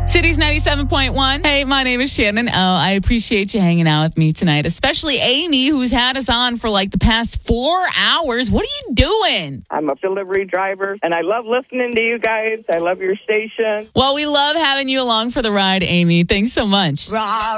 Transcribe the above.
Cities 97.1. Hey, my name is Shannon. I appreciate you hanging out with me tonight, especially Amy, who's had us on for like the past 4 hours. What are you doing? I'm a delivery driver, and I love listening to you guys. I love your station. Well, we love having you along for the ride, Amy. Thanks so much.